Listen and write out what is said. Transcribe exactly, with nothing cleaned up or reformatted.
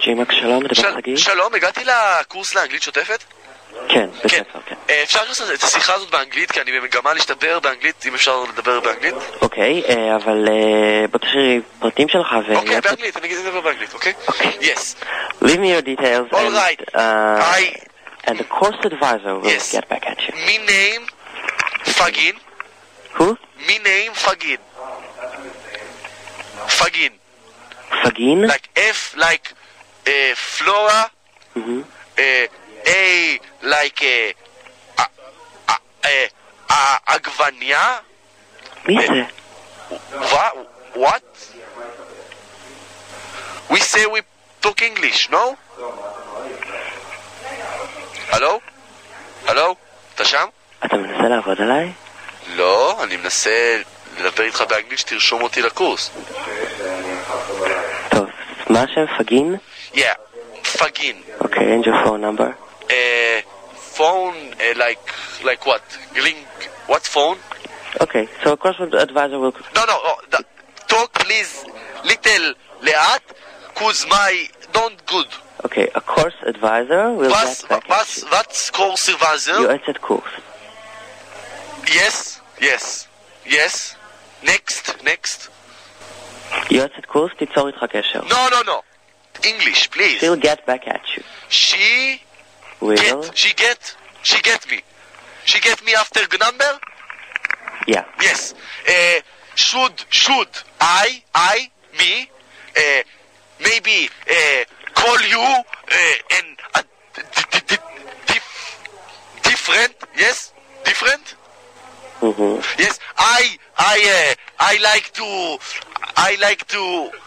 ג'ימק, שלום, מדבר חגי? שלום, הגעתי לקורס לאנגלית שוטפת? כן, בספר, כן. אפשר לעשות את השיחה הזאת באנגלית, כי אני במגמה להשתפר באנגלית, אם אפשר לדבר באנגלית? אוקיי, אבל בוא תשאיר פרטים שלך ו... אוקיי, באנגלית, אני אדבר באנגלית, אוקיי? Yes. Leave me your details All right. and, uh, I... and the course advisor will Yes. get back at you. Me name Fagin. Who? Me name Fagin. Fagin. Fagin? Like F like uh, Flora. Mm-hmm. Uh, A like uh, uh, uh, uh, uh, עגבניה. מי זה? What? What? We say we talk English, no? הלו? הלו? אתה שם? אתה מנסה לעבוד עליי? לא, אני מנסה לדבר איתך באנגלית שתרשום אותי לקורס. טוב, מה השם? פגין? Yeah, Fagin. Okay, and your phone number? Uh, phone, uh, like, like what? Link, what phone? Okay, so a course advisor will... No, no, oh, the, talk please little לאט, cause my, don't good. Okay, a course advisor will What's, get back what's, at you. what's course advisor? יועצת קורס. Yes, yes, yes. Next, next. יועצת קורס, תיצור איתך קשר. No, no, no. English, please. She'll get back at you. She Will? get, she get, she get me. She get me after number? Yeah. Yes. Uh, should, should I, I, me, uh, maybe uh, call you uh, and uh, d- d- d- dif- different? Yes, different. Mm-hmm. Yes, I, I, uh, I like to, I like to